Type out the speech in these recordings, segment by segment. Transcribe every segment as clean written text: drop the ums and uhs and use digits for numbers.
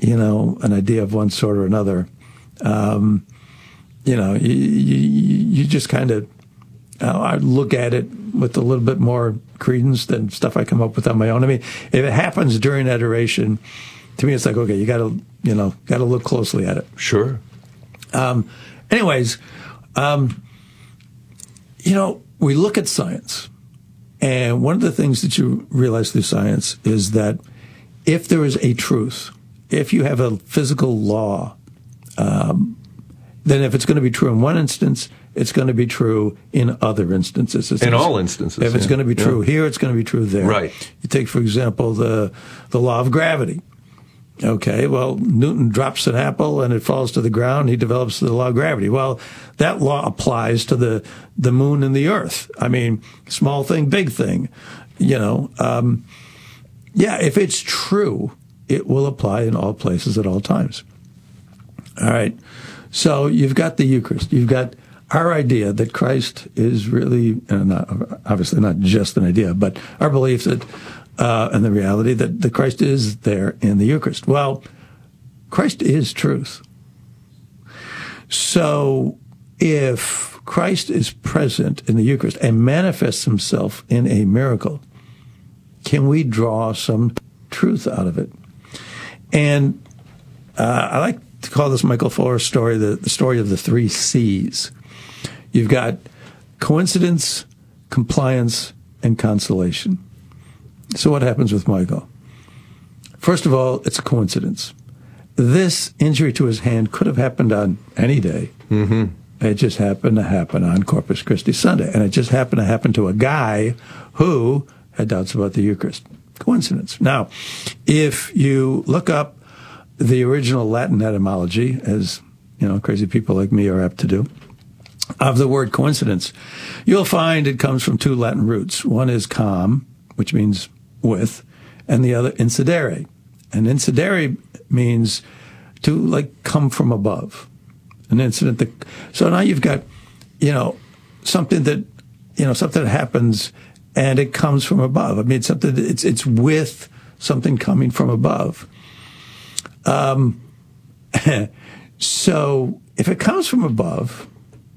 an idea of one sort or another, you just kind of, I look at it with a little bit more credence than stuff I come up with on my own. I mean, if it happens during adoration, to me, it's like, okay, you got to look closely at it. Sure. Anyways, we look at science, and one of the things that you realize through science is that if there is a truth, if you have a physical law, then if it's going to be true in one instance, it's going to be true in other instances. In all instances. If it's going to be true here, it's going to be true there. Right. You take, for example, the law of gravity. Okay, well, Newton drops an apple and it falls to the ground. He develops the law of gravity. Well, that law applies to the moon and the earth. I mean, small thing, big thing. If it's true, it will apply in all places at all times. All right. So you've got the Eucharist. You've got our idea that Christ is really, obviously not just an idea, but our belief that, and the reality that Christ is there in the Eucharist. Well, Christ is truth. So if Christ is present in the Eucharist and manifests himself in a miracle, can we draw some truth out of it? And I like to call this Michael Fuller's story the story of the 3 C's. You've got coincidence, compliance, and consolation. So what happens with Michael? First of all, it's a coincidence. This injury to his hand could have happened on any day. Mm-hmm. It just happened to happen on Corpus Christi Sunday. And it just happened to happen to a guy who had doubts about the Eucharist. Coincidence. Now, if you look up the original Latin etymology, as crazy people like me are apt to do, of the word coincidence, you'll find it comes from 2 Latin roots. One is com, which means with, and the other incidere. And incidere means to come from above. An incident that, so now you've got, something that happens and it comes from above. I mean, something that it's with something coming from above. So if it comes from above,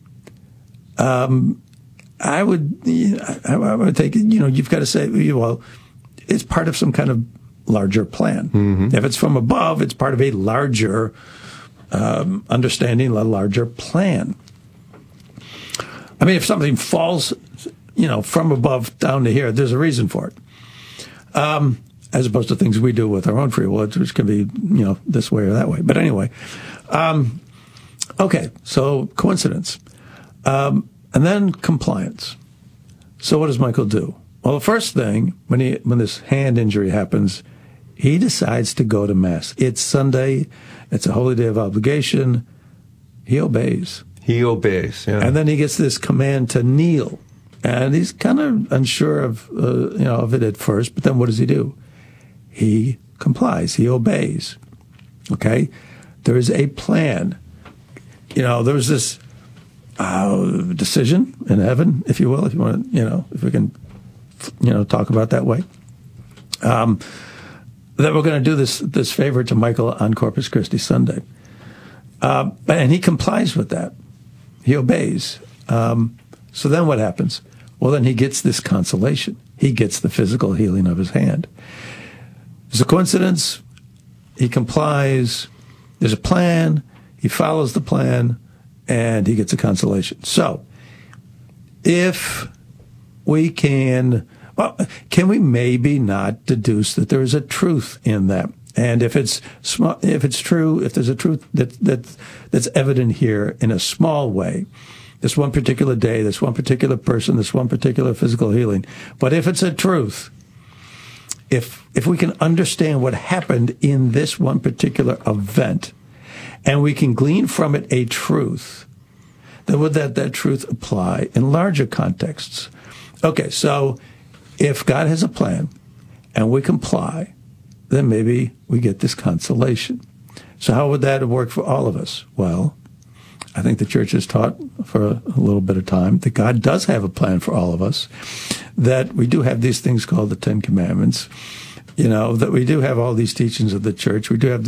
I would take it, you've got to say, well, it's part of some kind of larger plan. Mm-hmm. If it's from above, it's part of a larger understanding, a larger plan. I mean, if something falls, from above down to here, there's a reason for it. As opposed to things we do with our own free will, which can be, this way or that way. But anyway, okay, so coincidence. And then compliance. So what does Michael do? Well, the first thing, when this hand injury happens, he decides to go to Mass. It's Sunday. It's a holy day of obligation. He obeys. Yeah. And then he gets this command to kneel. And he's kind of unsure of it at first, but then what does he do? He complies. He obeys. Okay? There is a plan. There was this decision in heaven, if you will, if you want to, if we can, talk about that way, that we're going to do this favor to Michael on Corpus Christi Sunday. And he complies with that. He obeys. So then what happens? Well, then he gets this consolation. He gets the physical healing of his hand. There's a coincidence. He complies. There's a plan. He follows the plan, and he gets a consolation. So if we can we maybe not deduce that there is a truth in that? And if it's true, if there's a truth that's evident here in a small way, this one particular day, this one particular person, this one particular physical healing, but if it's a truth, if we can understand what happened in this one particular event, and we can glean from it a truth, then would that truth apply in larger contexts? Okay, so if God has a plan and we comply, then maybe we get this consolation. So how would that work for all of us? Well, I think the church has taught for a little bit of time that God does have a plan for all of us, that we do have these things called the Ten Commandments, that we do have all these teachings of the church. We do have